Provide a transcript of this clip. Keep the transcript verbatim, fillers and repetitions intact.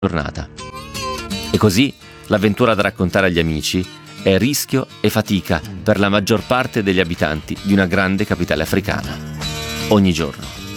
giornata. E così l'avventura da raccontare agli amici è rischio e fatica per la maggior parte degli abitanti di una grande capitale africana. Ogni giorno.